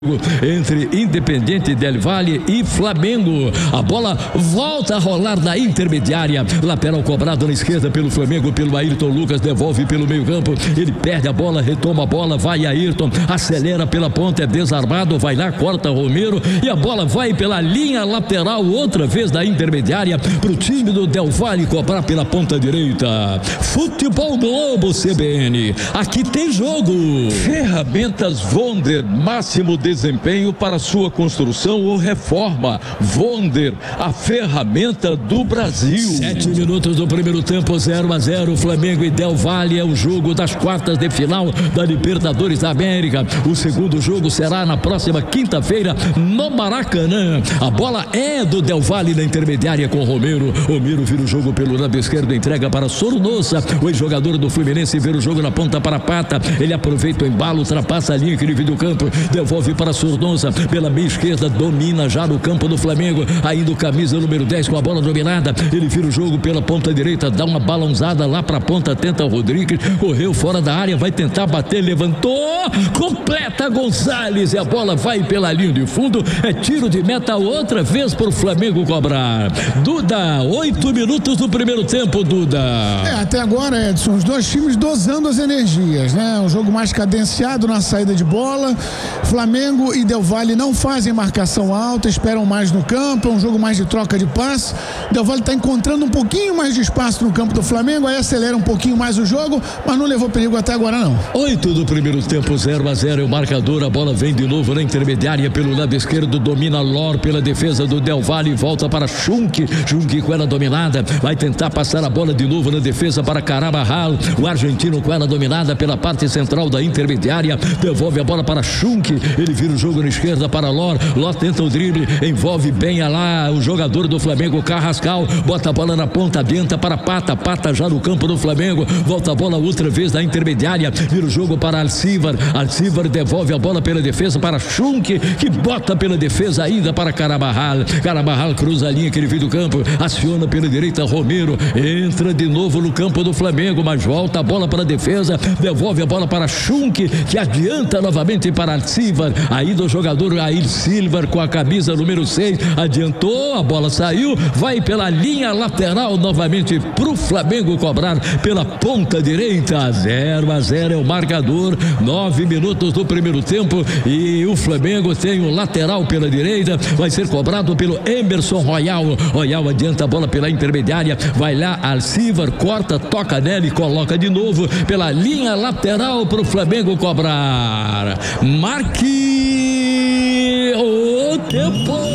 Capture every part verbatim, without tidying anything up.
entre Independiente del Valle e Flamengo. A bola volta a rolar na intermediária, lateral cobrado na esquerda pelo Flamengo, pelo Ayrton Lucas, devolve pelo meio campo, ele perde a bola, retoma a bola, vai Ayrton, acelera pela ponta, é desarmado, vai lá, corta Romero e a bola vai pela linha lateral, outra vez da intermediária, pro time do Del Valle cobrar pela ponta direita. Futebol Globo C B N, aqui tem jogo. Ferramentas Wonder, máximo desempenho para sua construção ou reforma. Wonder, a ferramenta do Brasil. Sete minutos do primeiro tempo, zero a zero, Flamengo e Del Valle. É o jogo das quartas de final da Libertadores da América. O segundo jogo será na próxima quinta-feira no Maracanã. A bola é do Del Valle na intermediária com Romero. Romero vira o jogo pelo lado esquerdo, entrega para Sornosa. O ex-jogador do Fluminense vira o jogo na ponta para Pata. Ele aproveita o embalo, ultrapassa a linha que divide o campo, devolve para Sornosa pela meia esquerda, domina já no campo do Flamengo. Ainda o camisa número dez com a bola dominada. Ele vira o jogo pela ponta direita, dá uma balãozada lá para a ponta, tenta o Rodrigues, correu fora da área, vai tentar bater, levantou, completa Gonzalez e a bola vai pela linha de fundo. É tiro de meta outra vez para o Flamengo cobrar. Duda, oito minutos do primeiro tempo, Duda. É, até agora, Edson, os dois times dosando as energias, né? Um jogo mais cadenciado na saída de bola. Flamengo e Del Valle não fazem marcação alta, esperam mais no campo, é um jogo mais de troca de passe. Del Valle está encontrando um pouquinho mais de espaço no campo do Flamengo, aí acelera um pouquinho mais o jogo, mas não levou perigo até agora não. Oito do primeiro tempo, zero a zero é o marcador. A bola vem de novo na intermediária pelo lado esquerdo, domina Lor pela defesa do Del Valle, volta para Schunk, Schunk com ela dominada, vai tentar passar a bola de novo na defesa para Carabajal, o argentino com ela dominada pela parte central da intermediária, devolve a bola para Schunk, ele vira o jogo na esquerda para Lor, Lor tenta o drible, envolve bem a lá o jogador do Flamengo, Carrascal, bota a bola na ponta, adianta para Pata, Pata já no campo do Flamengo, volta a bola outra vez da intermediária, vira o jogo para Alcivar, Alcivar devolve a bola pela defesa para Schunk, que bota pela defesa ainda para Carabajal, Carabajal cruza a linha que ele vira do campo, aciona pela direita Romero, entra de novo no campo do Flamengo, mas volta a bola para a defesa, devolve a bola para Schunk, que adianta novamente para Alcivar, ainda o jogador Air Silva com a camisa número seis, adiantou, a bola saiu, vai pela linha lateral novamente pro Flamengo cobrar pela ponta direita. Zero a zero é o marcador, nove minutos do primeiro tempo e o Flamengo tem o lateral pela direita, vai ser cobrado pelo Emerson Royal. Royal adianta a bola pela intermediária, vai lá Alcivar, corta, toca nela e coloca de novo pela linha lateral pro Flamengo cobrar. Marque o tempo.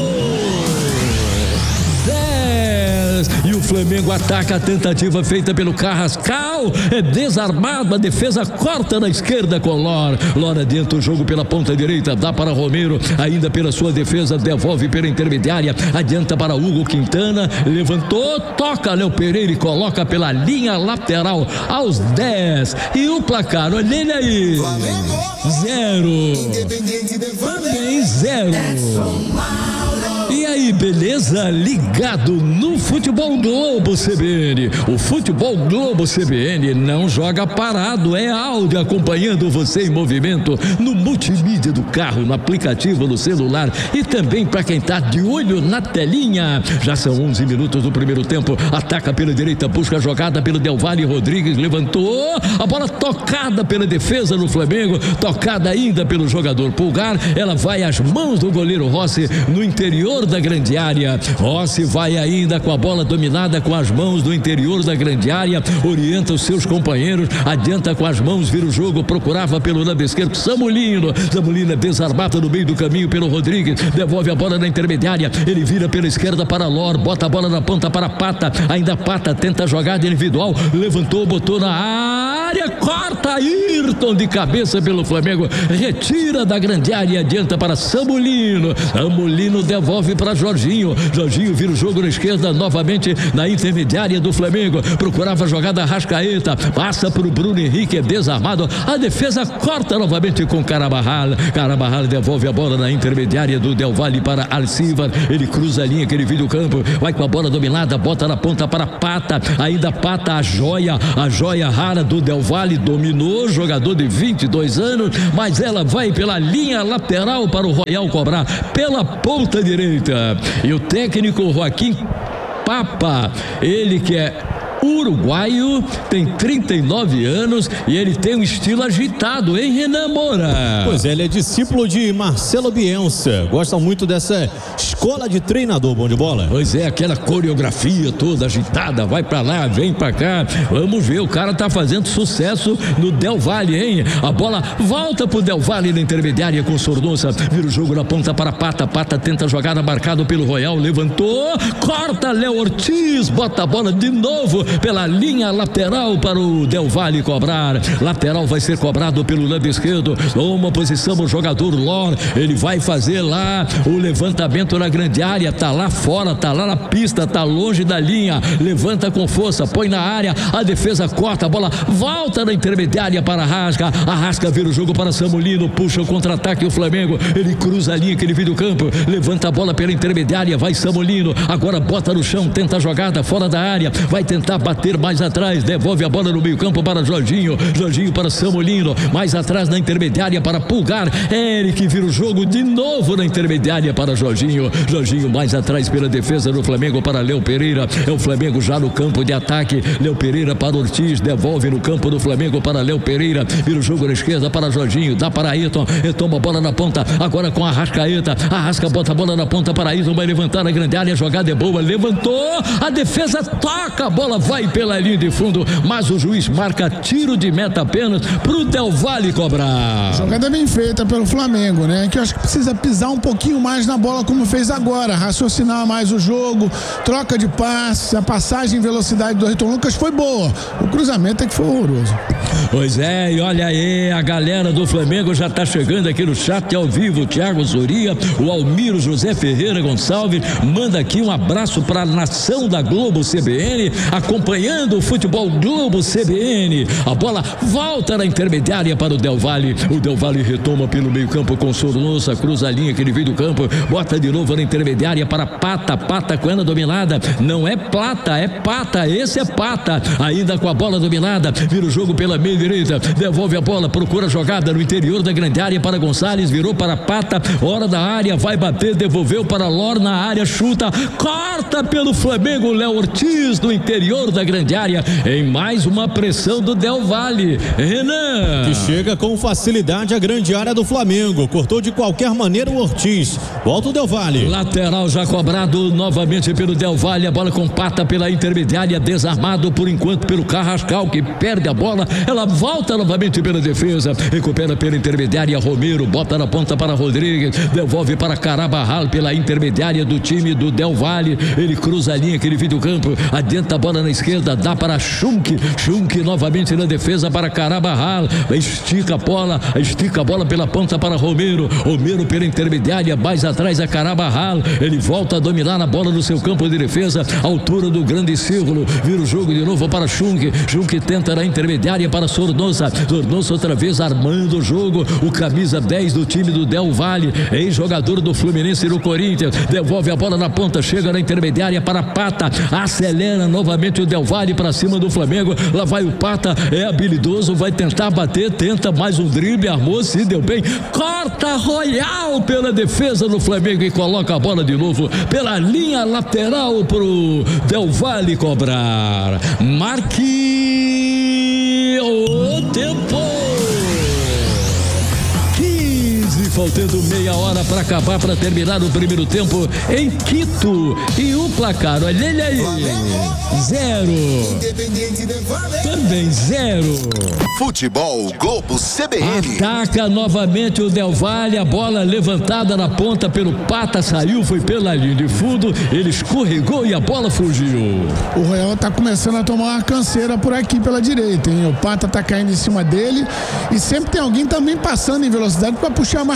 E o Flamengo ataca a tentativa feita pelo Carrascal, é desarmado, a defesa corta na esquerda com Lor, Lor adianta o jogo pela ponta direita, dá para Romero, ainda pela sua defesa, devolve pela intermediária, adianta para Hugo Quintana, levantou, toca Léo Pereira e coloca pela linha lateral aos dez, e o placar, olha ele aí, zero, também zero. E aí, beleza? Ligado no Futebol Globo C B N. O Futebol Globo C B N não joga parado, é áudio acompanhando você em movimento no multimídia do carro, no aplicativo, no celular e também para quem tá de olho na telinha. Já são onze minutos do primeiro tempo, ataca pela direita, busca a jogada pelo Del Valle, Rodrigues levantou, a bola tocada pela defesa no Flamengo, tocada ainda pelo jogador Pulgar, ela vai às mãos do goleiro Rossi no interior da grande área. Rossi vai ainda com a bola dominada com as mãos do interior da grande área, orienta os seus companheiros, adianta com as mãos, vira o jogo, procurava pelo lado esquerdo Samulino, Samulino é desarmado no meio do caminho pelo Rodrigues, devolve a bola na intermediária, ele vira pela esquerda para Lor, bota a bola na ponta para Pata, ainda Pata tenta a jogada individual, levantou, botou na área, corta Ayrton de cabeça pelo Flamengo, retira da grande área e adianta para Samulino, Samulino devolve para a Jorginho. Jorginho vira o jogo na esquerda, novamente na intermediária do Flamengo. Procurava a jogada Arrascaeta. Passa pro Bruno Henrique, é desarmado. A defesa corta novamente com Carabarral. Carabarral devolve a bola na intermediária do Del Valle para Alcivar. Ele cruza a linha que ele vira o campo. Vai com a bola dominada, bota na ponta para Pata. Ainda Pata, a joia, a joia rara do Del Valle. Dominou, jogador de vinte e dois anos, mas ela vai pela linha lateral para o Royal cobrar pela ponta direita. E o técnico Joaquim Papa, ele que é uruguaio, tem trinta e nove anos e ele tem um estilo agitado, hein, Renan Moura? Pois é, ele é discípulo de Marcelo Bielsa, gosta muito dessa escola de treinador, bom de bola. Pois é, aquela coreografia toda agitada, vai pra lá, vem pra cá, vamos ver, o cara tá fazendo sucesso no Del Valle, hein? A bola volta pro Del Valle na intermediária com Sornosa, vira o jogo na ponta para Pata, Pata tenta jogada, marcado pelo Royal, levantou, corta Léo Ortiz, bota a bola de novo pela linha lateral para o Del Valle cobrar. Lateral vai ser cobrado pelo lado esquerdo. Toma posição o jogador Lor. Ele vai fazer lá o levantamento na grande área. Tá lá fora, tá lá na pista, tá longe da linha. Levanta com força, põe na área. A defesa corta, a bola volta na intermediária para Arrasca. Arrasca vira o jogo para Samulino. Puxa o contra-ataque o Flamengo. Ele cruza a linha que ele vira o campo. Levanta a bola pela intermediária. Vai Samulino. Agora bota no chão, tenta a jogada fora da área. Vai tentar bater mais atrás, devolve a bola no meio campo para Jorginho, Jorginho para Samulino, mais atrás na intermediária para Pulgar, Eric vira o jogo de novo na intermediária para Jorginho, Jorginho mais atrás pela defesa do Flamengo para Léo Pereira, é o Flamengo já no campo de ataque, Léo Pereira para Ortiz, devolve no campo do Flamengo para Léo Pereira, vira o jogo na esquerda para Jorginho, dá para Ayrton, retoma a bola na ponta, agora com a Arrascaeta, Arrasca bota a bola na ponta para Ayrton, vai levantar na grande área, a jogada é boa, levantou, a defesa toca, a bola vai pela linha de fundo, mas o juiz marca tiro de meta apenas pro Del Valle cobrar. Jogada bem feita pelo Flamengo, né? Que eu acho que precisa pisar um pouquinho mais na bola como fez agora, raciocinar mais o jogo, troca de passe, a passagem em velocidade do Ayrton Lucas foi boa, o cruzamento é que foi horroroso. Pois é, e olha aí, a galera do Flamengo já tá chegando aqui no chat ao vivo, o Thiago Zuria, o Almiro José Ferreira Gonçalves, manda aqui um abraço para a nação da Globo C B N, acompanhando o futebol Globo C B N, a bola volta na intermediária para o Del Valle, o Del Valle retoma pelo meio campo com Sornosa, cruza a linha que ele veio do campo, bota de novo na intermediária para Pata, Pata com ela dominada, não é Plata, é Pata, esse é Pata, ainda com a bola dominada, vira o jogo pela meia direita, devolve a bola, procura a jogada no interior da grande área para Gonçalves, virou para Pata, hora da área, vai bater, devolveu para Lor na área, chuta, corta pelo Flamengo, Léo Ortiz do interior da grande área, em mais uma pressão do Del Valle. Renan, que chega com facilidade à grande área do Flamengo, cortou de qualquer maneira o Ortiz, volta o Del Valle. Lateral já cobrado novamente pelo Del Valle, a bola com Pata pela intermediária, desarmado por enquanto pelo Carrascal, que perde a bola, ela volta novamente pela defesa, recupera pela intermediária Romero, bota na ponta para Rodrigues, devolve para Carabarral pela intermediária do time do Del Valle, ele cruza a linha que ele viu do campo, adianta a bola na esquerda, dá para Schunk, Schunk novamente na defesa para Carabarral, estica a bola, estica a bola pela ponta para Romero, Romero pela intermediária, mais atrás a Carabarral, ele volta a dominar a bola no seu campo de defesa, altura do grande círculo, vira o jogo de novo para Schunk, Schunk tenta na intermediária para Sornosa, Sornosa outra vez armando o jogo, o camisa dez do time do Del Valle, ex-jogador do Fluminense e no Corinthians, devolve a bola na ponta, chega na intermediária para Pata, acelera novamente o Del Valle para cima do Flamengo, lá vai o Pata, é habilidoso, vai tentar bater, tenta mais um drible, armou, se deu bem, corta Royal pela defesa do Flamengo e coloca a bola de novo pela linha lateral pro Del Valle cobrar. Marque o tempo. Faltando meia hora para acabar, para terminar o primeiro tempo em Quito. E o placar, olha ele aí. Zero. Também zero. Futebol Globo C B N. Ataca novamente o Del Valle, a bola levantada na ponta pelo Pata, saiu, foi pela linha de fundo, ele escorregou e a bola fugiu. O Royal tá começando a tomar uma canseira por aqui pela direita, hein? O Pata tá caindo em cima dele e sempre tem alguém também passando em velocidade para puxar a marcação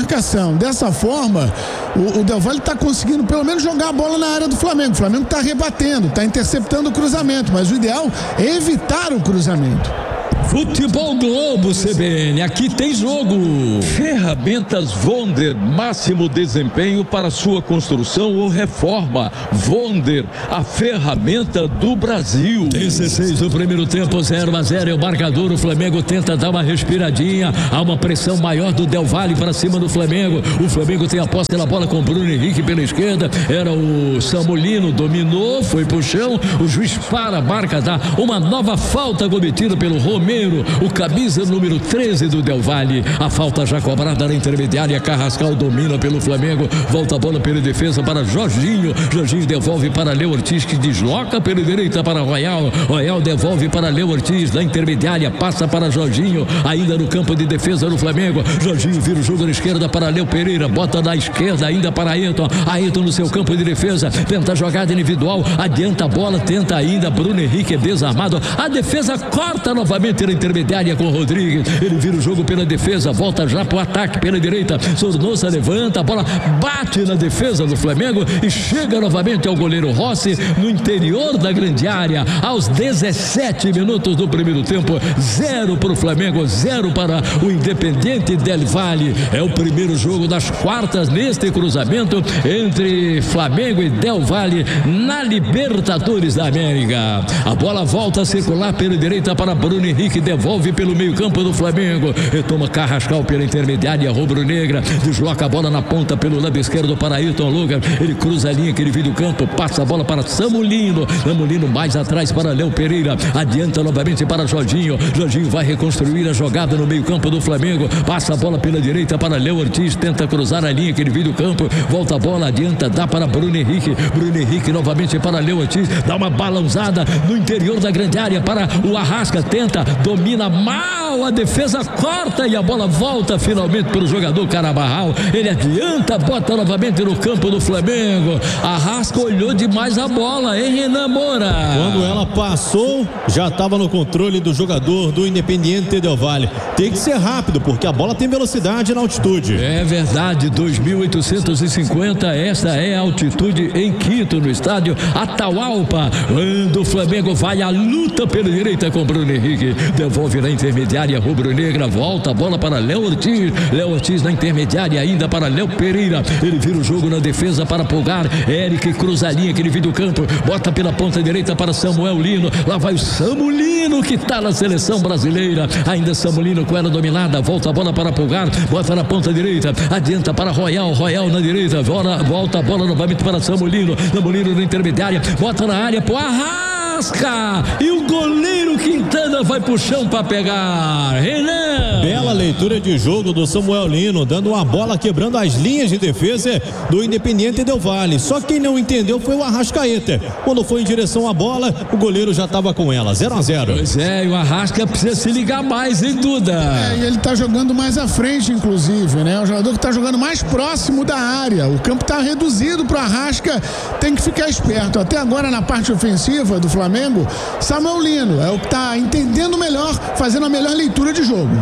marcação. Dessa forma, o, o Del Valle está conseguindo pelo menos jogar a bola na área do Flamengo. O Flamengo está rebatendo, está interceptando o cruzamento, mas o ideal é evitar o cruzamento. Futebol Globo C B N, aqui tem jogo. Ferramentas Vonder, máximo desempenho para sua construção ou reforma. Vonder, a ferramenta do Brasil. dezesseis do primeiro tempo, zero a zero é o marcador. O Flamengo tenta dar uma respiradinha. Há uma pressão maior do Del Valle para cima do Flamengo. O Flamengo tem a posse na bola com Bruno Henrique pela esquerda. Era o Samulino, dominou, foi pro chão. O juiz para, marca, dá uma nova falta cometida pelo Romero. O camisa número treze do Del Valle. A falta já cobrada na intermediária. Carrascal domina pelo Flamengo. Volta a bola pela defesa para Jorginho. Jorginho devolve para Léo Ortiz, que desloca pela direita para Royal. Royal devolve para Léo Ortiz. Na intermediária passa para Jorginho. Ainda no campo de defesa do Flamengo. Jorginho vira o jogo na esquerda para Léo Pereira. Bota na esquerda ainda para Ayrton. Ayrton no seu campo de defesa. Tenta a jogada individual. Adianta a bola. Tenta ainda. Bruno Henrique é desarmado. A defesa corta novamente na intermediária com o Rodrigues. Ele vira o jogo pela defesa, volta já para o ataque pela direita. Sornosa levanta, a bola bate na defesa do Flamengo e chega novamente ao goleiro Rossi no interior da grande área. Aos dezessete minutos do primeiro tempo, zero para o Flamengo, zero para o Independiente Del Valle. É o primeiro jogo das quartas neste cruzamento entre Flamengo e Del Valle na Libertadores da América. A bola volta a circular pela direita para Bruno Henrique. Que devolve pelo meio campo do Flamengo, retoma Carrascal pela intermediária rubro-negra, desloca a bola na ponta pelo lado esquerdo para Ayrton Lucas, ele cruza a linha que ele vira o campo, passa a bola para Samulino, Samulino mais atrás para Léo Pereira, adianta novamente para Jorginho, Jorginho vai reconstruir a jogada no meio campo do Flamengo, passa a bola pela direita para Léo Ortiz, tenta cruzar a linha que ele vira o campo, volta a bola, adianta, dá para Bruno Henrique, Bruno Henrique novamente para Léo Ortiz, dá uma balançada no interior da grande área para o Arrasca, tenta, domina mal, a defesa corta e a bola volta finalmente para o jogador Carabarral. Ele adianta, bota novamente no campo do Flamengo. Arrasca olhou demais a bola, hein, Renan Moura? Quando ela passou, já estava no controle do jogador do Independiente Del Valle. Tem que ser rápido, porque a bola tem velocidade na altitude. É verdade, dois mil oitocentos e cinquenta, esta é a altitude em Quito, no estádio Atahualpa. Quando o Flamengo vai à luta pela direita com Bruno Henrique. Devolve na intermediária rubro-negra, volta a bola para Léo Ortiz, Léo Ortiz na intermediária ainda para Léo Pereira, ele vira o jogo na defesa para Pulgar, Eric cruza a linha que ele vira do campo, bota pela ponta direita para Samuel Lino, lá vai o Samulino que está na seleção brasileira, ainda Samulino com ela dominada, volta a bola para Pulgar, bota na ponta direita, adianta para Royal, Royal na direita, volta, volta a bola novamente para Samulino, Samulino na intermediária, bota na área pro Arrasca, e o goleiro Quintana vai pro chão para pegar. Renan. Bela leitura de jogo do Samuel Lino, dando uma bola quebrando as linhas de defesa do Independiente Del Valle. Só quem não entendeu foi o Arrascaeta. Quando foi em direção à bola, o goleiro já estava com ela. zero a zero. Pois é, e o Arrasca precisa se ligar mais, hein, Duda? É, e ele tá jogando mais à frente, inclusive, né? O jogador que tá jogando mais próximo da área. O campo tá reduzido pro Arrasca, tem que ficar esperto. Até agora, na parte ofensiva do Flamengo, Samuel Lino é o que tá entendendo melhor, fazendo a melhor leitura de jogo.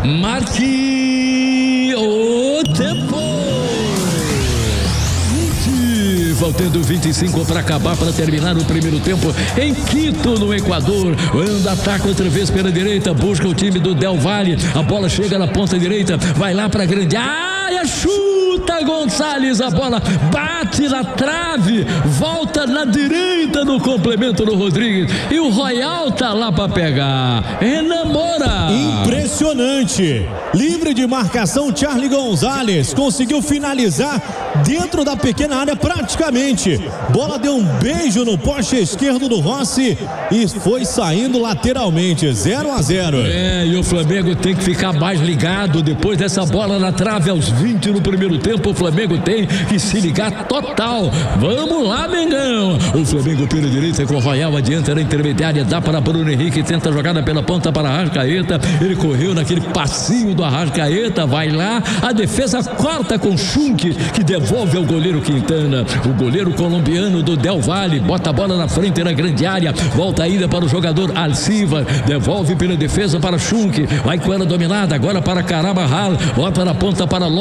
Marque o tempo. Faltando vinte e cinco para acabar, para terminar o primeiro tempo em Quito, no Equador. Anda, ataca outra vez pela direita, busca o time do Del Valle, a bola chega na ponta direita, vai lá para a grande área, chuta Gonçalves, a bola bate na trave, volta na direita no complemento do Rodrigues e o Royal tá lá para pegar. Renan Moura. Impressionante. Livre de marcação, Charlie Gonzalez conseguiu finalizar dentro da pequena área praticamente. Bola deu um beijo no poste esquerdo do Rossi e foi saindo lateralmente. zero a zero. É, e o Flamengo tem que ficar mais ligado depois dessa bola na trave aos vinte no primeiro tempo. O Flamengo tem que se ligar total. Vamos lá, Mengão. O Flamengo pela direita com o Royal adianta na intermediária, dá para Bruno Henrique, tenta a jogada pela ponta para Arrascaeta. Ele correu naquele passinho do Arrascaeta, vai lá, a defesa corta com Schunk, que devolve ao goleiro Quintana. O goleiro colombiano do Del Valle bota a bola na frente na grande área, volta ainda para o jogador Alcivar, devolve pela defesa para Schunk, vai com ela dominada agora para Carabarral, bota na ponta para Lopes.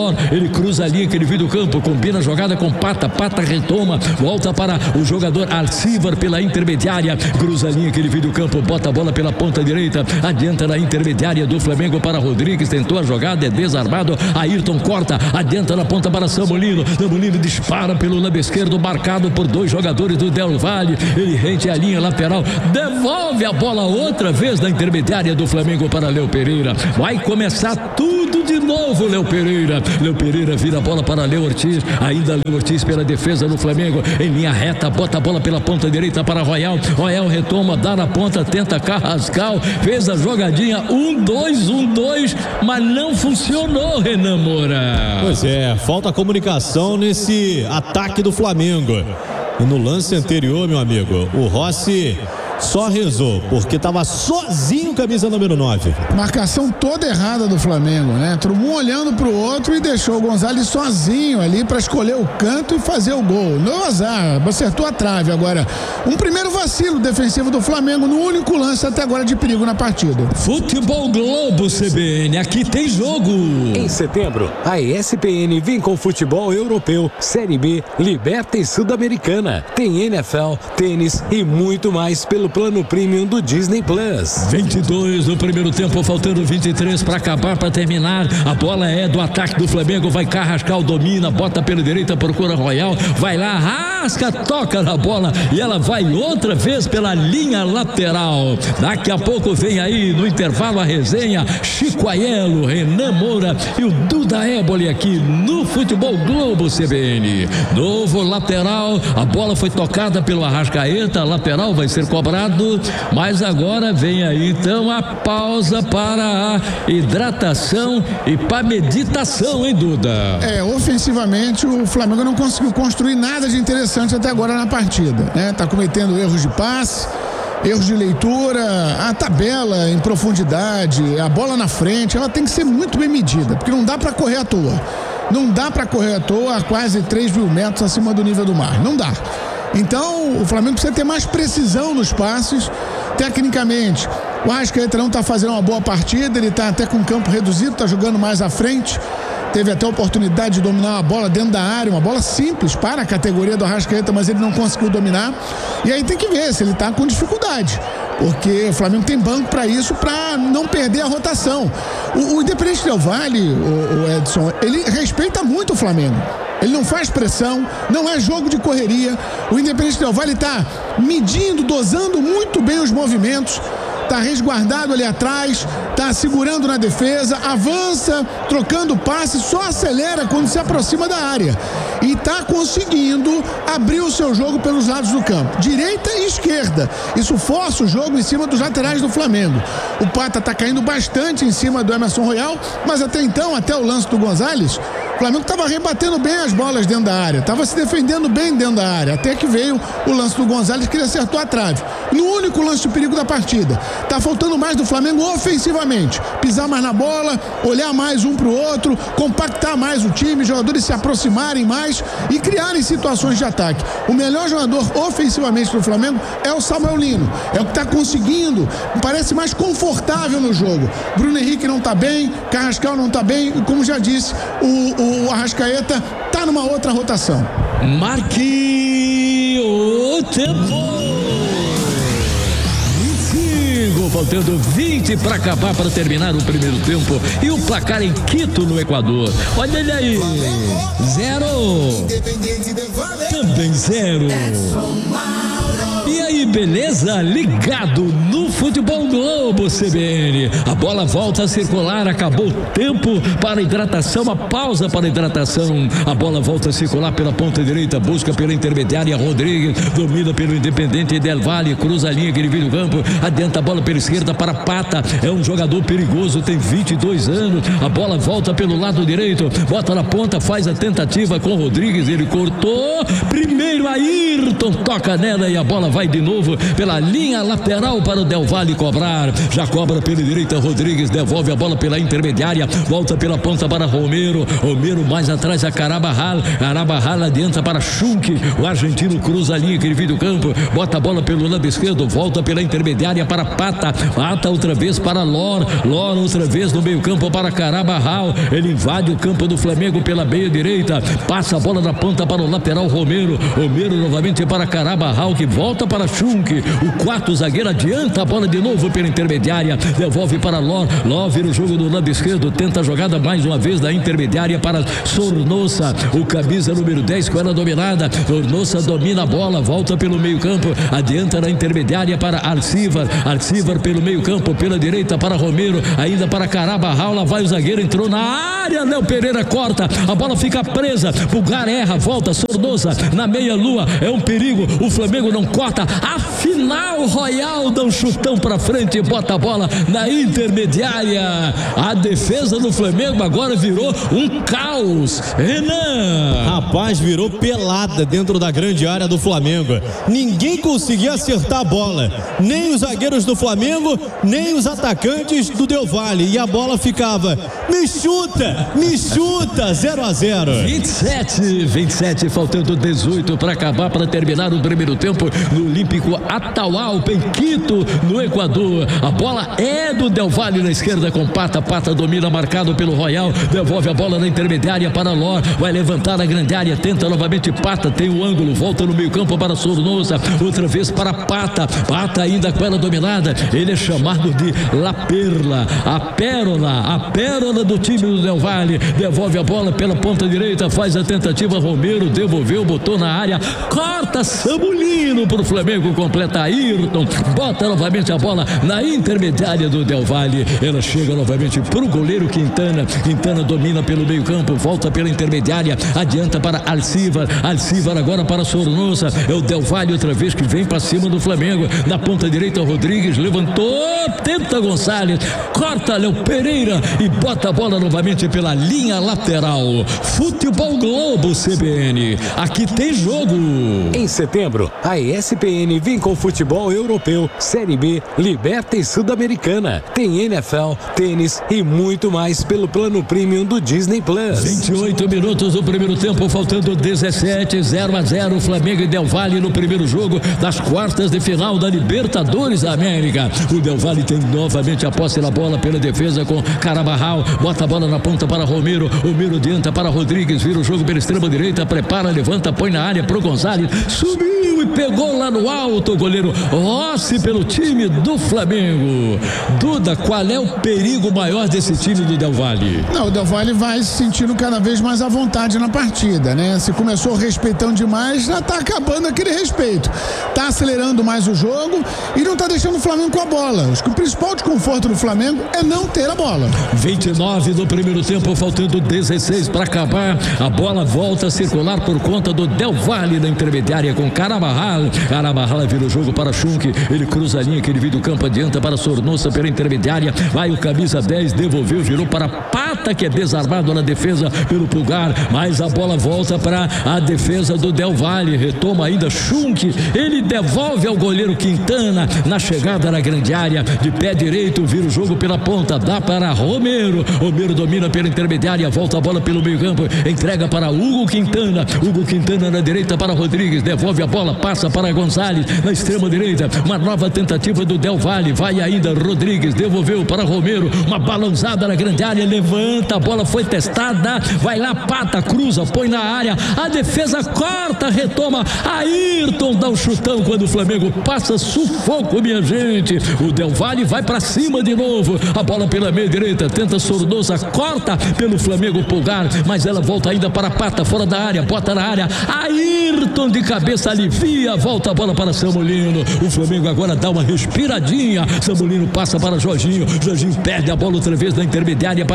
Color, ele cruza a linha que ele viu do campo, combina a jogada com Pata, Pata retoma, volta para o jogador Alcivar pela intermediária, cruza a linha que ele viu do campo, bota a bola pela ponta direita, adianta na intermediária do Flamengo para Rodrigues, tentou a jogada, é desarmado, Ayrton corta, adianta na ponta para Samulino, Samulino dispara pelo lado esquerdo, marcado por dois jogadores do Del Valle, ele rente a linha lateral, devolve a bola outra vez na intermediária do Flamengo para Léo Pereira, vai começar tudo de novo, Léo Pereira, Léo Pereira vira a bola para Léo Ortiz, ainda Léo Ortiz pela defesa do Flamengo, em linha reta, bota a bola pela ponta direita para Royal, Royal retoma, dá na ponta, tenta Carrascal, fez a jogadinha, um, dois, um, dois, mas não funcionou, Renan Moura. Pois é, falta comunicação nesse ataque do Flamengo. E no lance anterior, meu amigo, o Rossi só rezou, porque estava sozinho, camisa número nove. Marcação toda errada do Flamengo, né? Um olhando pro outro e deixou o Gonzalez sozinho ali para escolher o canto e fazer o gol. No azar, acertou a trave. Agora, um primeiro vacilo defensivo do Flamengo no único lance até agora de perigo na partida. Futebol Globo C B N, aqui tem jogo. Em setembro, a E S P N vem com futebol europeu, Série B, Liberta e Sul-Americana. Tem N F L, tênis e muito mais pelo plano premium do Disney Plus. vinte e dois no primeiro tempo, faltando vinte e três para acabar, para terminar. A bola é do ataque do Flamengo, vai Carrascal, domina, bota pela direita, procura Royal, vai lá, rasca, toca na bola e ela vai outra vez pela linha lateral. Daqui a pouco vem aí no intervalo a resenha, Chico Aiello, Renan Moura e o Duda Éboli aqui no Futebol Globo C B N. Novo lateral, a bola foi tocada pelo Arrascaeta, lateral vai ser cobrado, mas agora vem aí então a pausa para a hidratação e para meditação, hein, Duda? É, ofensivamente o Flamengo não conseguiu construir nada de interessante até agora na partida, né? Tá cometendo erros de passe, erros de leitura, a tabela em profundidade, a bola na frente, ela tem que ser muito bem medida, porque não dá para correr à toa. Não dá para correr à toa a quase três mil metros acima do nível do mar. Não dá. Então, o Flamengo precisa ter mais precisão nos passes. Tecnicamente, o Arrascaeta não está fazendo uma boa partida, ele está até com o campo reduzido, está jogando mais à frente. Teve até a oportunidade de dominar a bola dentro da área, uma bola simples para a categoria do Arrascaeta, mas ele não conseguiu dominar. E aí tem que ver se ele está com dificuldade, porque o Flamengo tem banco para isso, para não perder a rotação. O, o Independente Del Valle, o, o Edson, ele respeita muito o Flamengo. Ele não faz pressão, não é jogo de correria. O Independente Del Valle está medindo, dosando muito bem os movimentos. Está resguardado ali atrás, está segurando na defesa, avança, trocando passe, só acelera quando se aproxima da área. E está conseguindo abrir o seu jogo pelos lados do campo, direita e esquerda. Isso força o jogo em cima dos laterais do Flamengo. O Pata está caindo bastante em cima do Emerson Royal, mas até então, até o lance do Gonzalez, o Flamengo estava rebatendo bem as bolas dentro da área, estava se defendendo bem dentro da área, até que veio o lance do Gonzalez, que ele acertou a trave. No único lance de perigo da partida. Tá faltando mais do Flamengo ofensivamente. Pisar mais na bola, olhar mais um pro outro, compactar mais o time, jogadores se aproximarem mais e criarem situações de ataque. O melhor jogador ofensivamente do Flamengo é o Samuel Lino. É o que tá conseguindo, parece mais confortável no jogo. Bruno Henrique não tá bem, Carrascal não tá bem e, como já disse, o, o Arrascaeta tá numa outra rotação. Marque o tempo. Faltando vinte para acabar, para terminar o primeiro tempo. E o placar em Quito, no Equador. Olha ele aí. Zero. Também zero. E aí, beleza? Ligado no Futebol Globo C B N. A bola volta a circular, acabou o tempo para a hidratação, a pausa para a hidratação. A bola volta a circular pela ponta direita, busca pela intermediária Rodrigues, domina pelo Independente Del Valle, cruza a linha que ele vira o campo, adianta a bola pela esquerda para Pata, é um jogador perigoso, tem vinte e dois anos, a bola volta pelo lado direito, bota na ponta, faz a tentativa com Rodrigues, ele cortou, primeiro Ayrton toca nela e a bola vai de novo novo pela linha lateral para o Del Valle cobrar. Já cobra pela direita, Rodrigues devolve a bola pela intermediária, volta pela ponta para Romero. Romero mais atrás a Carabajal. Carabajal adianta para Schunk. O argentino cruza a linha que divide o campo, bota a bola pelo lado esquerdo, volta pela intermediária para Pata. Pata outra vez para Lor. Lor outra vez no meio campo para Carabajal. Ele invade o campo do Flamengo pela meia direita, passa a bola na ponta para o lateral Romero. Romero novamente para Carabajal, que volta para Schunk. O quarto zagueiro adianta a bola de novo pela intermediária, devolve para Lor. Lor vira o jogo do lado esquerdo, tenta a jogada mais uma vez da intermediária para Sornosa. O camisa número dez com ela dominada. Sornosa domina a bola, volta pelo meio campo, adianta na intermediária para Arcivar. Arcivar pelo meio campo, pela direita para Romero, ainda para Carabajal. Lá vai o zagueiro, entrou na área, Léo Pereira corta, a bola fica presa, Pulgar erra, volta Sornosa na meia lua, é um perigo, o Flamengo não corta, afinal Royal dá um chutão pra frente e bota a bola na intermediária. A defesa do Flamengo agora virou um caos. Renan, rapaz, virou pelada dentro da grande área do Flamengo, ninguém conseguia acertar a bola, nem os zagueiros do Flamengo, nem os atacantes do Del Valle, e a bola ficava, me chuta, me chuta, zero a zero. vinte e sete, vinte e sete, faltando dezoito para acabar, para terminar o primeiro tempo no Olímpico Atahualpa, em Quito, no Equador. A bola é do Del Valle na esquerda com Pata. Pata domina, marcado pelo Royal, devolve a bola na intermediária para Lor, vai levantar a grande área, tenta novamente Pata, tem o ângulo, volta no meio campo para Sornosa, outra vez para Pata. Pata ainda com ela dominada, ele é chamado de La Perla, a pérola, a pérola do time do Del Valle. Devolve a bola pela ponta direita, faz a tentativa, Romero devolveu, botou na área, corta Samulino pro Flamengo, completa Ayrton, bota novamente a bola na intermediária do Del Valle. Ela chega novamente pro goleiro Quintana. Quintana domina pelo meio campo, volta pela intermediária, adianta para Arcivar. Arcivar agora para Sornosa. É o Del Valle outra vez que vem para cima do Flamengo. Na ponta direita, Rodrigues levantou, tenta Gonçalves, corta Léo Pereira e bota a bola novamente pela linha lateral. Futebol Globo C B N, aqui tem jogo. Em setembro, a E S P N vem com futebol europeu, Série B, Liberta e Sul-Americana. Tem N F L, tênis e muito mais pelo plano premium do Disney Plus. vinte e oito minutos do primeiro tempo, faltando dezessete, zero a zero, Flamengo e Del Valle no primeiro jogo das quartas de final da Libertadores da América. O Del Valle tem novamente a posse da bola pela defesa com Carabajal, bota a bola na ponta para Romero, Romero adianta para Rodrigues, vira o jogo pela extrema direita, prepara, levanta, põe na área pro Gonçalves, subiu e pegou lá no alto o goleiro Rossi pelo time do Flamengo. Duda, qual é o perigo maior desse time do Del Valle? Não, o Del Valle vai se sentindo cada vez mais à vontade na partida, né? Se começou respeitando demais, já tá acabando aquele respeito. Tá acelerando mais o jogo e não tá deixando o Flamengo com a bola. Acho que o principal desconforto do Flamengo é não ter a bola. vinte e nove do primeiro tempo, faltando dezesseis para acabar. A bola volta a circular por conta do Del Valle na intermediária com Carabajal. Carabajal vira o jogo para Schunk. Ele cruza a linha que divide o campo, adianta para Sornosa pela intermediária. Vai o camisa dez, devolveu, virou para Pata, que é desarmado na defesa pelo Pulgar. Mas a bola volta para a defesa do Del Valle. Retoma ainda Schunk. Ele devolve ao goleiro Quintana na chegada na grande área. De pé direito, vira o jogo pela ponta. Dá para Romero. Romero domina pela intermediária. Volta a bola pelo meio campo. Entrega para Hugo Quintana. Hugo Quintana na direita para Rodrigues. Devolve a bola, passa para Gonçalves na extrema direita. Uma nova tentativa do Del Valle. Vai ainda Rodrigues. Devolveu para Romero. Uma balançada na grande área. Levanta, a bola foi testada. Vai lá, Pata, cruza, põe na área. A defesa corta, retoma. Ayrton dá um chutão quando o Flamengo passa sufoco, minha gente. O Del Valle vai para cima de novo. A bola pela meia direita. Tenta Sornosa, corta pelo Flamengo Pulgar. Mas ela volta ainda para Pata, fora da área. Bota na área. Ayrton de cabeça alivia. Volta a bola para Samulino. O Flamengo agora dá uma respiradinha. Samulino passa para Jorginho. Jorginho perde a bola outra vez na intermediária para Arce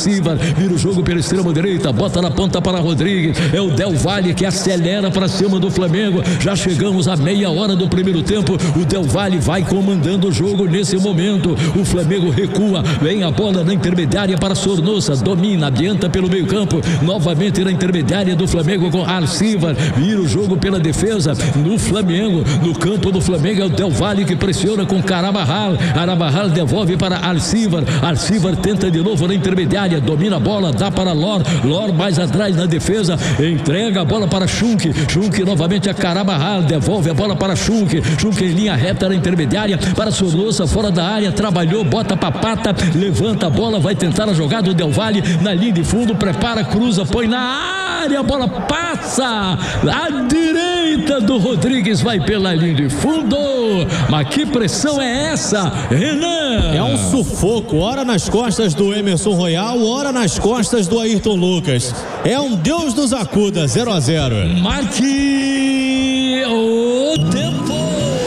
Alcivar, vira o jogo pela extrema direita, bota na ponta para Rodrigues, é o Del Valle que acelera para cima do Flamengo. Já chegamos a meia hora do primeiro tempo, o Del Valle vai comandando o jogo nesse momento. O Flamengo recua, vem a bola na intermediária para Sornosa, domina, adianta pelo meio campo, novamente na intermediária do Flamengo com Alcivar, vira o jogo pela defesa no Flamengo, no campo do Flamengo é o Del Valle que pressiona com Carabajal, Carabajal devolve para Alcivar, Alcivar tenta de novo na intermediária, domina a bola, dá para Lor, Lor mais atrás na defesa, entrega a bola para Schunk, Schunk novamente a Carabajal, devolve a bola para Schunk, Schunk em linha reta na intermediária para Sornosa, fora da área, trabalhou, bota pra pata, levanta a bola, vai tentar a jogada, o Del Valle na linha de fundo, prepara, cruza, põe na área, a bola passa à direita do Rodrigues, vai pela linha de fundo. Mas que pressão é essa, Renan? É um sufoco, ora nas costas do Emerson Royal, ora nas costas do Ayrton Lucas. É um Deus nos acuda, zero a zero. Marque o tempo.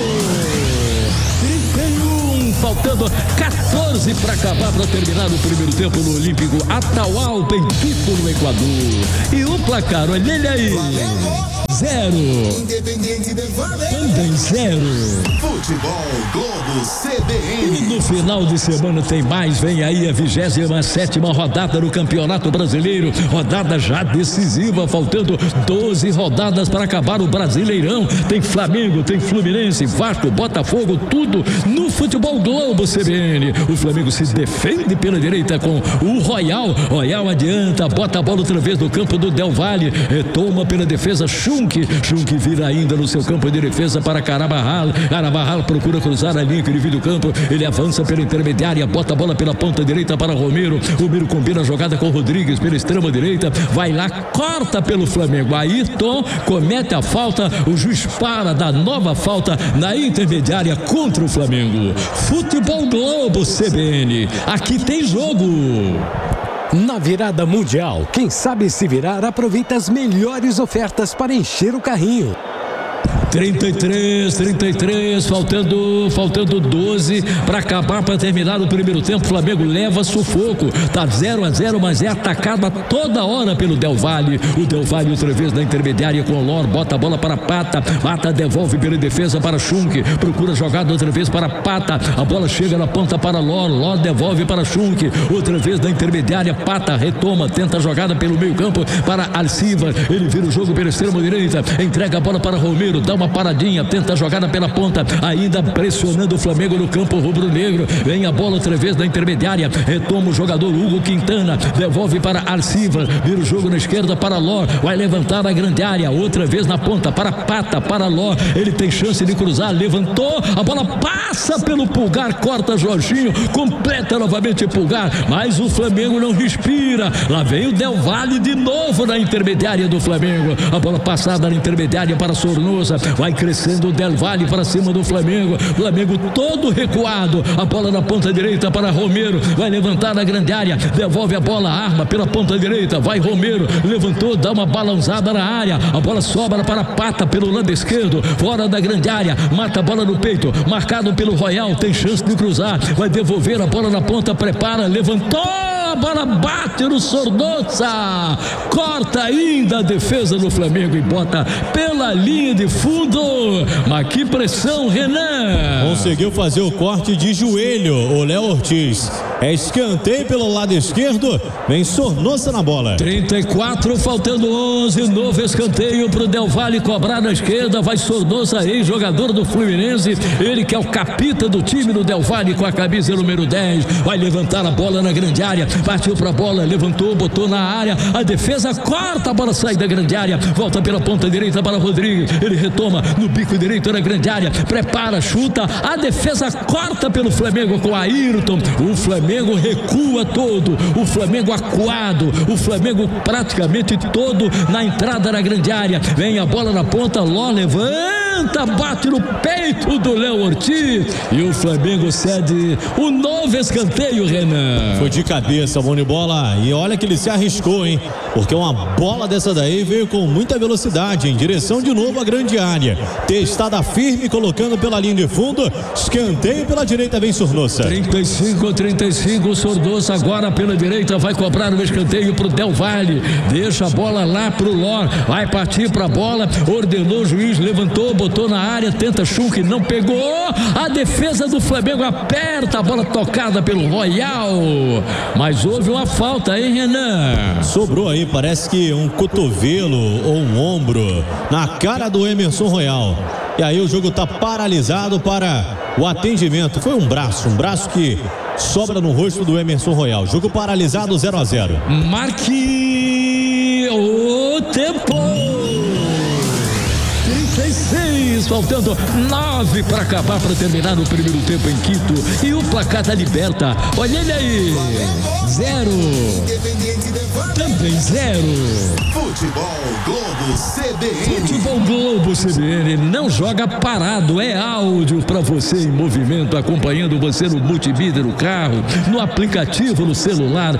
trinta e um, faltando quatorze para acabar, para terminar o primeiro tempo no Olímpico Atahualpa em Quito, no Equador. E o placar, olha ele aí. Zero. Independente del Valle. Também zero. Futebol Globo C B N. E no final de semana tem mais, vem aí a vigésima sétima rodada do Campeonato Brasileiro, rodada já decisiva, faltando doze rodadas para acabar o Brasileirão. Tem Flamengo, tem Fluminense, Vasco, Botafogo, tudo no Futebol Globo C B N. O Flamengo se defende pela direita com o Royal, Royal adianta, bota a bola outra vez no campo do Del Valle, retoma pela defesa Schunk, Schunk vira ainda no seu campo de defesa para Carabajal, Carabajal procura cruzar a linha que divide o campo, ele avança pela intermediária, bota a bola pela ponta direita para Romero, Romero combina a jogada com Rodrigues pela extrema direita, vai lá, corta pelo Flamengo, Ayrton comete a falta, o juiz para, dá nova falta na intermediária contra o Flamengo. Futebol Globo C B N, aqui tem jogo. Na virada mundial, quem sabe se virar aproveita as melhores ofertas para encher o carrinho. trinta e três, trinta e três, faltando, faltando doze para acabar, para terminar o primeiro tempo. O Flamengo leva sufoco, tá zero a zero, mas é atacado a toda hora pelo Del Valle. O Del Valle outra vez na intermediária com o Lor, bota a bola para Pata, Pata devolve pela defesa para Schunk, procura jogada outra vez para Pata, a bola chega na ponta para Lor, Lor devolve para Schunk, outra vez na intermediária, Pata retoma, tenta a jogada pelo meio campo para Alcivar, ele vira o jogo pela extrema direita, entrega a bola para Romero, dá uma paradinha, tenta a jogada pela ponta, ainda pressionando o Flamengo no campo rubro-negro, vem a bola outra vez na intermediária, retoma o jogador Hugo Quintana, devolve para Alcivar, vira o jogo na esquerda para Lor, vai levantar a grande área, outra vez na ponta para Pata, para Lor, ele tem chance de cruzar, levantou, a bola passa pelo Pulgar, corta Jorginho, completa novamente Pulgar, mas o Flamengo não respira, lá vem o Del Valle de novo na intermediária do Flamengo, a bola passada na intermediária para Sornosa, vai crescendo o Del Valle para cima do Flamengo, Flamengo todo recuado, a bola na ponta direita para Romero, vai levantar na grande área, devolve a bola, arma pela ponta direita, vai Romero, levantou, dá uma balançada na área, a bola sobra para Pata pelo lado esquerdo, fora da grande área, mata a bola no peito, marcado pelo Royal, tem chance de cruzar, vai devolver a bola na ponta, prepara, levantou, a bola bate no Sornosa, corta ainda a defesa do Flamengo e bota pela linha de fundo, mas que pressão, Renan! Conseguiu fazer o corte de joelho, o Léo Ortiz. É escanteio pelo lado esquerdo, vem Sornosa na bola. trinta e quatro, faltando onze, novo escanteio pro Del Valle cobrar na esquerda, vai Sornosa, ex-jogador do Fluminense, ele que é o capita do time do Del Valle com a camisa número dez, vai levantar a bola na grande área, partiu pra bola, levantou, botou na área, a defesa corta, a bola sai da grande área, volta pela ponta direita para Rodrigues, ele retoma no bico direito na grande área, prepara, chuta, a defesa corta pelo Flamengo com Ayrton, o Flamengo recua todo, o Flamengo acuado, o Flamengo praticamente todo na entrada da grande área, vem a bola na ponta, Ló levanta, levanta, bate no peito do Léo Ortiz e o Flamengo cede o novo escanteio, Renan. Foi de cabeça, bom de bola, e olha que ele se arriscou, hein? Porque uma bola dessa daí veio com muita velocidade em direção de novo à grande área. Testada firme, colocando pela linha de fundo, escanteio pela direita, vem Sornosa. trinta e cinco a trinta e cinco, Sornosa agora pela direita vai cobrar o escanteio pro Del Valle, deixa a bola lá pro Lor, vai partir pra bola, ordenou o juiz, levantou, botou na área, tenta Schunk, não pegou, a defesa do Flamengo aperta a bola tocada pelo Royal, mas houve uma falta, hein, Renan? Sobrou aí, parece que um cotovelo ou um ombro na cara do Emerson Royal. E aí o jogo tá paralisado para o atendimento. Foi um braço, um braço que sobra no rosto do Emerson Royal. Jogo paralisado, zero a zero. Marque o tempo. trinta e seis, faltando nove para acabar, para terminar o primeiro tempo em Quito. E o placar da Liberta, olha ele aí, zero, também zero. Futebol Globo C B N. Futebol Globo C B N não joga parado, é áudio para você em movimento, acompanhando você no multimídia, no carro, no aplicativo, no celular,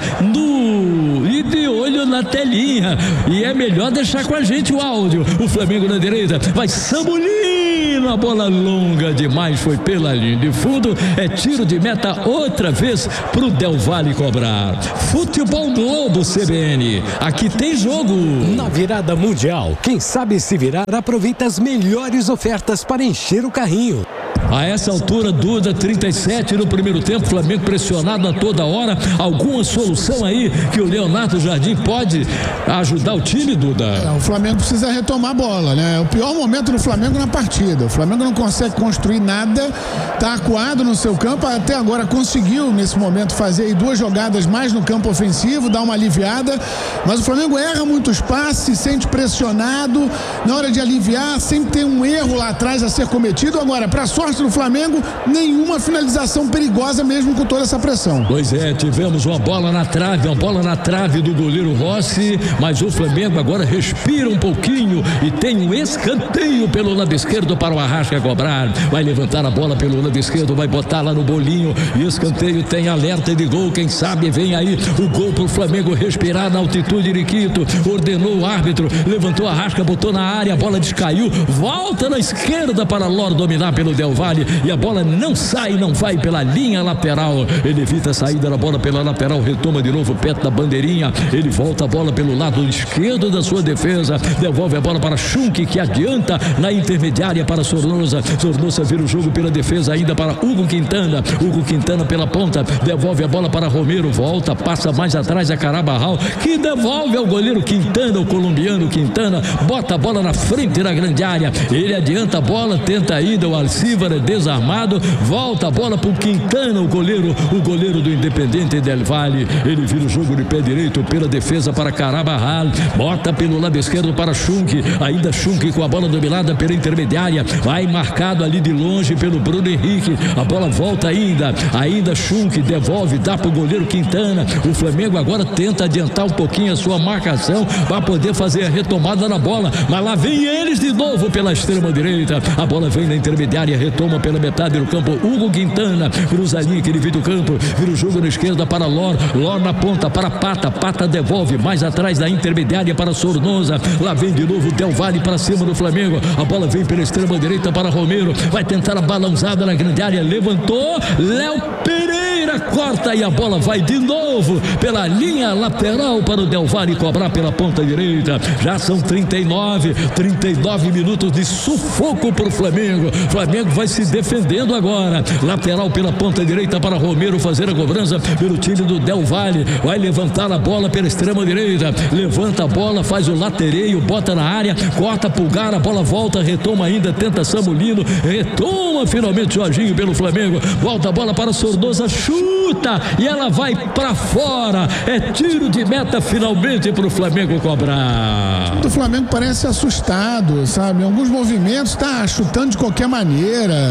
no e de olho na telinha. E é melhor deixar com a gente o áudio. O Flamengo na direita vai Samulino, a bola longa demais, foi pela linha de fundo, é tiro de meta outra vez pro Del Valle cobrar. Futebol Globo C B N, aqui tem jogo. Na virada mundial, quem sabe se virar aproveita as melhores ofertas para encher o carrinho. A essa altura, Duda, trinta e sete no primeiro tempo, Flamengo pressionado a toda hora. Alguma solução aí que o Leonardo Jardim pode ajudar o time, Duda? É, o Flamengo precisa retomar a bola, né? É o pior momento do Flamengo na partida. O Flamengo não consegue construir nada, tá acuado no seu campo. Até agora conseguiu, nesse momento, fazer aí duas jogadas mais no campo ofensivo, dar uma aliviada. Mas o Flamengo erra muitos passes, se sente pressionado. Na hora de aliviar, sempre tem um erro lá atrás a ser cometido. Agora, para sorte do Flamengo, nenhuma finalização perigosa mesmo com toda essa pressão. Pois é, tivemos uma bola na trave, uma bola na trave do goleiro Rossi, mas o Flamengo agora respira um pouquinho e tem um escanteio pelo lado esquerdo para o Arrasca cobrar. Vai levantar a bola pelo lado esquerdo, vai botar lá no bolinho e escanteio, tem alerta de gol, quem sabe vem aí o gol pro Flamengo respirar na altitude de Quito. Ordenou o árbitro, levantou a Arrasca, botou na área, a bola descaiu, volta na esquerda para Lor dominar pelo Del Valle. E a bola não sai, não vai pela linha lateral. Ele evita a saída da bola pela lateral, retoma de novo perto da bandeirinha. Ele volta a bola pelo lado esquerdo da sua defesa, devolve a bola para Schunk, que adianta na intermediária para Sornosa. Sornosa vira o jogo pela defesa ainda para Hugo Quintana. Hugo Quintana pela ponta, devolve a bola para Romero, volta, passa mais atrás a Carabarral, que devolve ao goleiro Quintana, o colombiano Quintana, bota a bola na frente da grande área. Ele adianta a bola, tenta a ida, o Alcívar desarmado, volta a bola para o Quintana, o goleiro, o goleiro do Independente Del Valle. Ele vira o jogo de pé direito pela defesa para Carabarral, bota pelo lado esquerdo para Schunk, ainda Schunk com a bola dominada pela intermediária, vai marcado ali de longe pelo Bruno Henrique, a bola volta ainda, ainda Schunk devolve, dá para o goleiro Quintana. O Flamengo agora tenta adiantar um pouquinho a sua marcação para poder fazer a retomada na bola, mas lá vem eles de novo pela extrema direita, a bola vem na intermediária, retoma pela metade do campo, Hugo Quintana cruza ali, que ele vira o campo, vira o jogo na esquerda para Lor, Lor na ponta para Pata, Pata devolve mais atrás da intermediária para Sornosa, lá vem de novo Del Valle para cima do Flamengo, a bola vem pela extrema direita para Romero, vai tentar a balançada na grande área, levantou, Léo Pereira corta e a bola vai de novo pela linha lateral para o Del Valle cobrar pela ponta direita. Já são trinta e nove, trinta e nove minutos de sufoco para o Flamengo. Flamengo vai se defendendo agora, lateral pela ponta direita para Romero fazer a cobrança pelo time do Del Valle, vai levantar a bola pela extrema direita, levanta a bola, faz o latereio, bota na área, corta Pulgar, a bola volta, retoma ainda, tenta Samulino, retoma finalmente Jorginho pelo Flamengo, volta a bola para Sornosa, chuta e ela vai para fora, é tiro de meta finalmente para o Flamengo cobrar. O Flamengo parece assustado, sabe? Em alguns movimentos está chutando de qualquer maneira.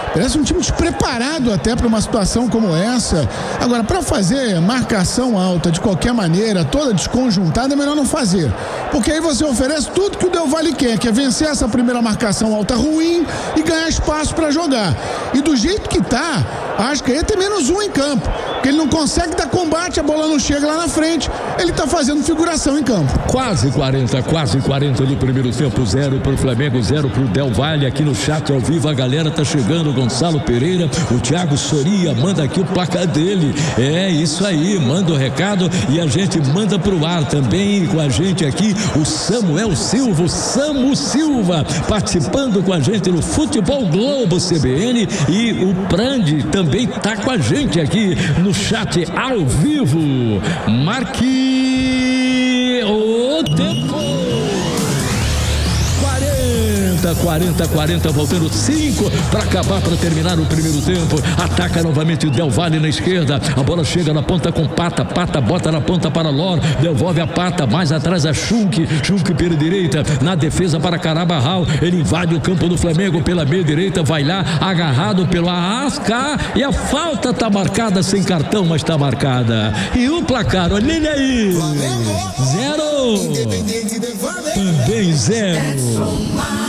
Parece um time despreparado até para uma situação como essa. Agora, para fazer marcação alta de qualquer maneira, toda desconjuntada, é melhor não fazer. Porque aí você oferece tudo que o Del Valle quer, que é vencer essa primeira marcação alta ruim e ganhar espaço para jogar. E do jeito que tá, acho que aí tem menos um em campo. Porque ele não consegue dar combate, a bola não chega lá na frente. Ele tá fazendo figuração em campo. Quase quarenta, quase quarenta do primeiro tempo, zero pro Flamengo, zero pro Del Valle. Aqui no chat ao vivo a galera tá chegando, Gonçalo Pereira, o Thiago Soria manda aqui o placar dele. É isso aí, manda o recado e a gente manda pro ar também. Com a gente aqui o Samuel Silva, o Samu Silva, participando com a gente no Futebol Globo C B N, e o Prandi também tá com a gente aqui no chat ao vivo. Marque o tempo. quarenta, quarenta, voltando cinco para acabar, para terminar o primeiro tempo. Ataca novamente o Del Valle na esquerda. A bola chega na ponta com Pata. Pata bota na ponta para Lor. Devolve a Pata. Mais atrás a Schunk. Schunk pela direita. Na defesa para Carabarral. Ele invade o campo do Flamengo pela meia direita. Vai lá, agarrado pelo Arrasca. E a falta está marcada sem cartão, mas está marcada. E o placar, olha ele aí. Zero. Também zero.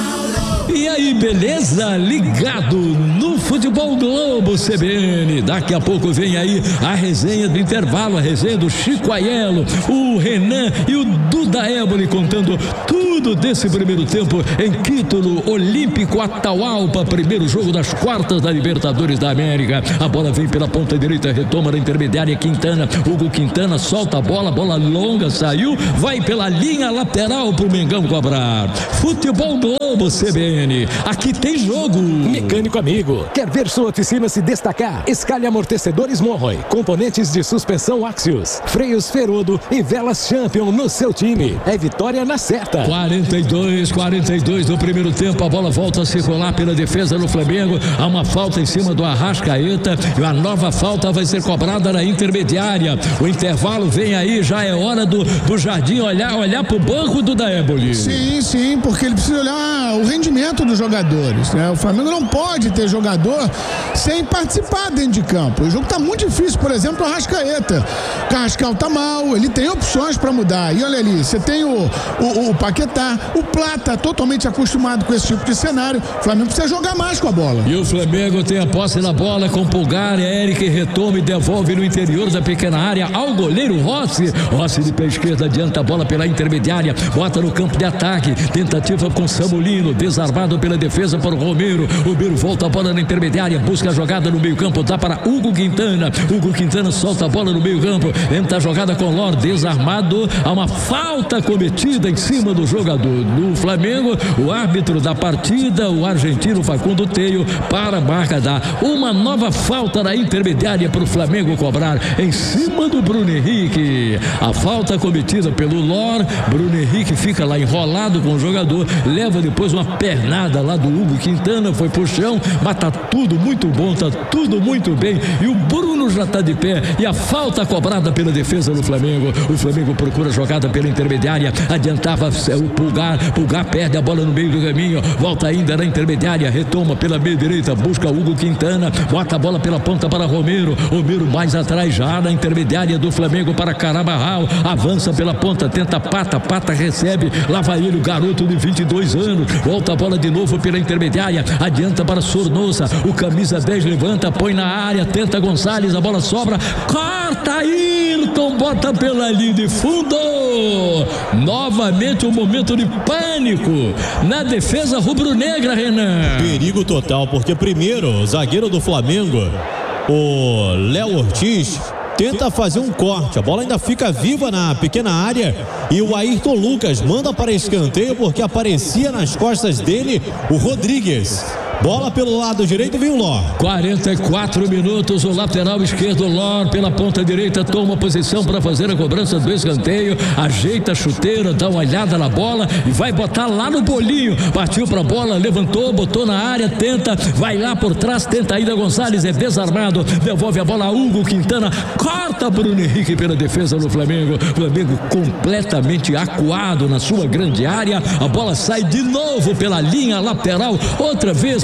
E aí, beleza? Ligado no Futebol Globo C B N. Daqui a pouco vem aí a resenha do intervalo, a resenha do Chico Aiello, o Renan e o Duda Éboli contando tudo desse primeiro tempo em título olímpico Atahualpa, primeiro jogo das quartas da Libertadores da América. A bola vem pela ponta direita, retoma na intermediária Quintana. Hugo Quintana solta a bola, bola longa, saiu, vai pela linha lateral pro Mengão cobrar. Futebol Globo C B N. Aqui tem jogo. Mecânico amigo, quer ver sua oficina se destacar? Escalhe amortecedores Monroy, componentes de suspensão Axios, freios Ferodo e velas Champion no seu time. É vitória na certa. quarenta e dois, quarenta e dois do primeiro tempo. A bola volta a circular pela defesa do Flamengo. Há uma falta em cima do Arrascaeta e a nova falta vai ser cobrada na intermediária. O intervalo vem aí, já é hora do, do Jardim olhar, olhar pro banco do Daéboli. Sim, sim, porque ele precisa olhar o rendimento dos jogadores, né? O Flamengo não pode ter jogador sem participar dentro de campo. O jogo tá muito difícil, por exemplo, o Arrascaeta. O Carrascal tá mal, ele tem opções para mudar. E olha ali, você tem o, o, o Paquetá, o Plata, totalmente acostumado com esse tipo de cenário. O Flamengo precisa jogar mais com a bola. E o Flamengo tem a posse na bola com Pulgar, Eric retoma e devolve no interior da pequena área ao goleiro Rossi. Rossi de pé esquerda, adianta a bola pela intermediária, bota no campo de ataque, tentativa com Samulino, desarmado pela defesa para o Romero. Romero volta a bola na intermediária, busca a jogada no meio campo, dá para Hugo Quintana. Hugo Quintana solta a bola no meio campo, tenta a jogada com Lor, desarmado. Há uma falta cometida em cima do jogador do Flamengo. O árbitro da partida, o argentino Facundo Teio, para a marca, dá uma nova falta na intermediária para o Flamengo cobrar em cima do Bruno Henrique. A falta cometida pelo Lor, Bruno Henrique fica lá enrolado com o jogador, leva depois uma perna nada lá do Hugo Quintana, foi pro chão, mas tá tudo muito bom, tá tudo muito bem, e o Bruno já tá de pé, e a falta cobrada pela defesa do Flamengo. O Flamengo procura a jogada pela intermediária, adiantava o Pulgar, Pulgar perde a bola no meio do caminho, volta ainda na intermediária, retoma pela meia direita, busca o Hugo Quintana, bota a bola pela ponta para Romero, Romero mais atrás já na intermediária do Flamengo para Carabarral, avança pela ponta, tenta Pata, Pata recebe, lá vai ele, o garoto de vinte e dois anos, volta a bola de novo pela intermediária, adianta para Sornosa, o camisa dez levanta, põe na área, tenta Gonçalves, a bola sobra, corta Ayrton, bota pela linha de fundo. Novamente um momento de pânico na defesa rubro-negra, Renan. Perigo total, porque primeiro o zagueiro do Flamengo, o Léo Ortiz, tenta fazer um corte, a bola ainda fica viva na pequena área e o Ayrton Lucas manda para escanteio porque aparecia nas costas dele o Rodrigues. Bola pelo lado direito, vem o Lor. quarenta e quatro minutos, o lateral esquerdo Lor pela ponta direita toma posição para fazer a cobrança do escanteio, ajeita a chuteira, dá uma olhada na bola e vai botar lá no bolinho. Partiu para a bola, levantou, botou na área, tenta, vai lá por trás, tenta ainda Gonçalves, é desarmado, devolve a bola a Hugo Quintana, corta Bruno Henrique pela defesa do Flamengo. Flamengo completamente acuado na sua grande área, a bola sai de novo pela linha lateral, outra vez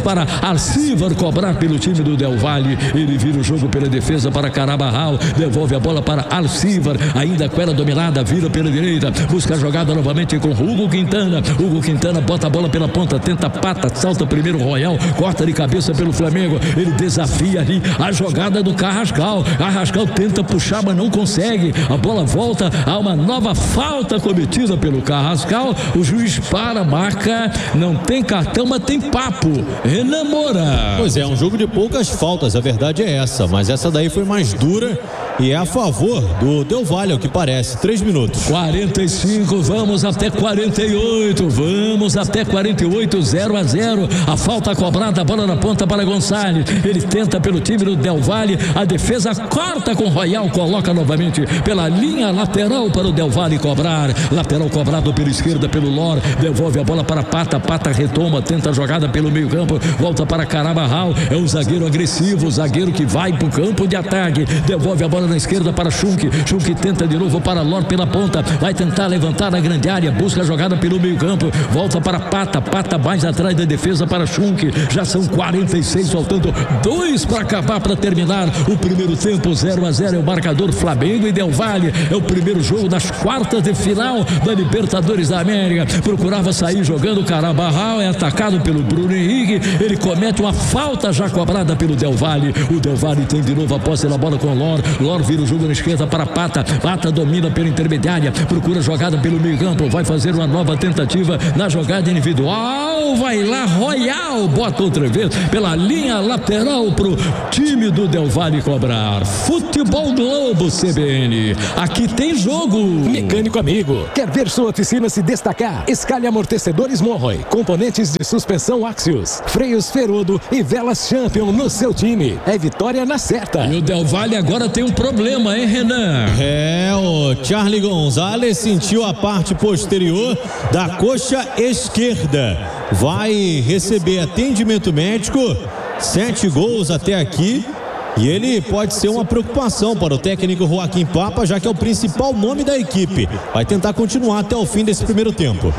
para Alcivar cobrar pelo time do Del Valle. Ele vira o jogo pela defesa para Carabarral. Devolve a bola para Alcivar. Ainda com ela dominada, vira pela direita. Busca a jogada novamente com Hugo Quintana. Hugo Quintana bota a bola pela ponta, tenta pata, salta primeiro Royal, corta de cabeça pelo Flamengo. Ele desafia ali a jogada do Carrascal. Carrascal tenta puxar, mas não consegue. A bola volta, há uma nova falta cometida pelo Carrascal. O juiz para, marca, não tem cartão, mas tem papo. Renan Moura. Pois é, um jogo de poucas faltas, a verdade é essa, mas essa daí foi mais dura e é a favor do Del Valle, o que parece. Três minutos. quarenta e cinco, vamos até quarenta e oito, vamos até quarenta e oito, zero a zero. A falta cobrada, a bola na ponta para Gonçalves. Ele tenta pelo time do Del Valle, a defesa corta com Royal, coloca novamente pela linha lateral para o Del Valle cobrar. Lateral cobrado pela esquerda pelo Lor, devolve a bola para Pata, Pata retoma, tenta a jogada pelo meio campo, volta para Carabarral, é um zagueiro agressivo, o zagueiro que vai para o campo de ataque, devolve a bola na esquerda para Schunk, Schunk tenta de novo para Lor pela ponta, vai tentar levantar a grande área, busca a jogada pelo meio campo, volta para Pata, Pata mais atrás da defesa para Schunk, já são quarenta e seis, faltando dois para acabar, para terminar o primeiro tempo. Zero a zero é o marcador. Flamengo e Del Valle, é o primeiro jogo das quartas de final da Libertadores da América. Procurava sair jogando, Carabarral é atacado pelo Bruno Henrique, ele comete uma falta já cobrada pelo Del Valle. O Del Valle tem de novo a posse da bola com Lor, Lor vira o jogo na esquerda para Pata, Pata domina pela intermediária, procura jogada pelo meio campo, vai fazer uma nova tentativa na jogada individual, vai lá Royal, bota outra vez pela linha lateral pro time do Del Valle cobrar. Futebol Globo C B N, aqui tem jogo. Mecânico amigo, quer ver sua oficina se destacar? Escale amortecedores Monroy, componentes de suspensão Axios, freios Ferodo e velas Champion no seu time. É vitória na certa. E o Del Valle agora tem um problema, hein, Renan? É, o Charlie Gonzalez sentiu a parte posterior da coxa esquerda. Vai receber atendimento médico. Sete gols até aqui. E ele pode ser uma preocupação para o técnico Joaquim Papa, já que é o principal nome da equipe. Vai tentar continuar até o fim desse primeiro tempo.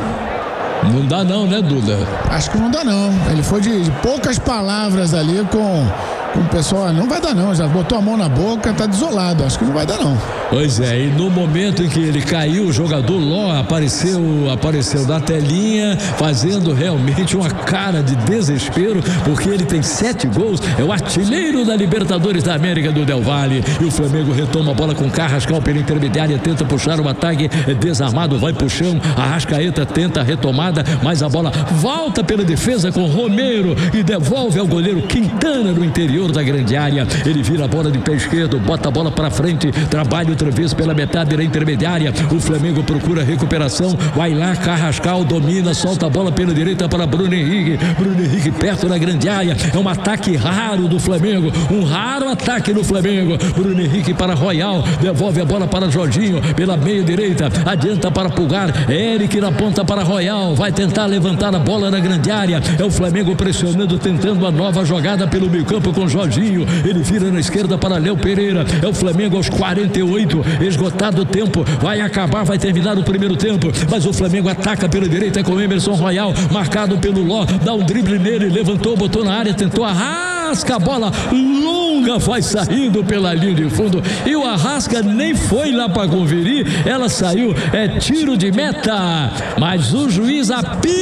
Não dá não, né, Duda? Acho que não dá não. Ele foi de, de poucas palavras ali com, com o pessoal. Não vai dar não, já botou a mão na boca, tá desolado. Acho que não vai dar não. Pois é, e no momento em que ele caiu, o jogador Ló apareceu, apareceu na telinha, fazendo realmente uma cara de desespero, porque ele tem sete gols, é o artilheiro da Libertadores da América do Del Valle. E o Flamengo retoma a bola com Carrascal pela intermediária, tenta puxar o ataque, é desarmado, vai pro chão, Arrascaeta tenta a retomada, mas a bola volta pela defesa com Romero e devolve ao goleiro Quintana no interior da grande área. Ele vira a bola de pé esquerdo, bota a bola pra frente, trabalha outra vez pela metade da intermediária. O Flamengo procura recuperação, vai lá, Carrascal domina, solta a bola pela direita para Bruno Henrique. Bruno Henrique perto da grande área. É um ataque raro do Flamengo, um raro ataque do Flamengo. Bruno Henrique para Royal, devolve a bola para Jorginho pela meia direita, adianta para Pulgar, Eric na ponta para Royal, vai tentar levantar a bola na grande área. É o Flamengo pressionando, tentando a nova jogada pelo meio campo com Jorginho. Ele vira na esquerda para Léo Pereira. É o Flamengo aos quarenta e oito, esgotado o tempo, vai acabar, vai terminar o primeiro tempo, mas o Flamengo ataca pela direita com Emerson Royal, marcado pelo Ló, dá um drible nele, levantou, botou na área, tentou, arrasca a bola longa, vai saindo pela linha de fundo, e o Arrasca nem foi lá para conferir, ela saiu, é tiro de meta, mas o juiz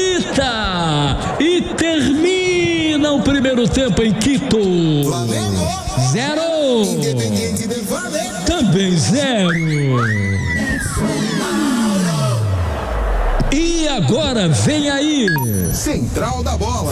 apita e termina o primeiro tempo em Quito. Zero. Também zero. E agora vem aí Central da Bola.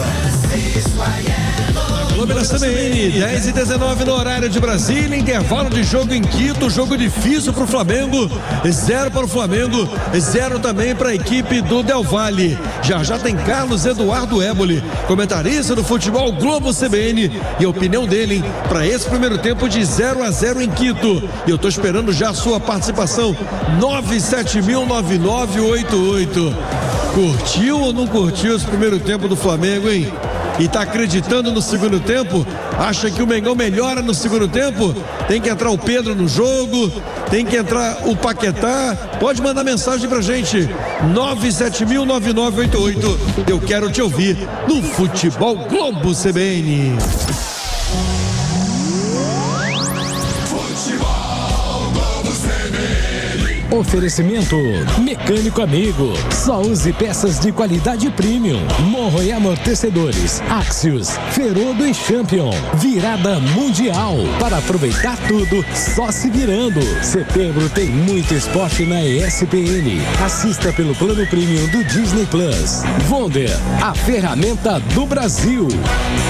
Clube da C B N, dez e dezenove no horário de Brasília, intervalo de jogo em Quito, jogo difícil para o Flamengo, zero para o Flamengo, zero também para a equipe do Del Valle. Já já tem Carlos Eduardo Éboli, comentarista do Futebol Globo C B N, e a opinião dele para esse primeiro tempo de zero a zero em Quito. E eu tô esperando já a sua participação, nove sete mil nove nove oito oito. Curtiu ou não curtiu esse primeiro tempo do Flamengo, hein? e está acreditando no segundo tempo, acha que o Mengão melhora no segundo tempo, tem que entrar o Pedro no jogo, tem que entrar o Paquetá, pode mandar mensagem pra gente, nove sete mil, nove nove oito oito, eu quero te ouvir no Futebol Globo C B N. Oferecimento Mecânico Amigo. Só use peças de qualidade premium. Morro e amortecedores. Axios, Ferodo e Champion. Virada mundial. Para aproveitar tudo, só se virando. Setembro tem muito esporte na E S P N. Assista pelo plano premium do Disney Plus. Wonder, a ferramenta do Brasil.